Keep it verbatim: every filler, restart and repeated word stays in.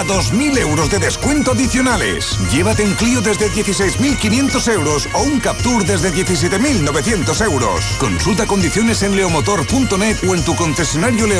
hasta dos mil euros de descuento adicionales. Llévate un Clio desde dieciséis mil quinientos euros o un Captur desde diecisiete mil novecientos euros. Consulta condiciones en leomotor punto net o en tu concesionario Leo